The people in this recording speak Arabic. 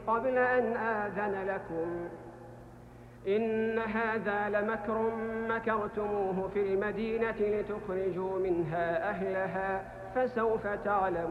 قبل أن آذن لكم إن هذا لمكر مكرتموه في المدينة لتخرجوا منها أهلها فسوف تعلمون.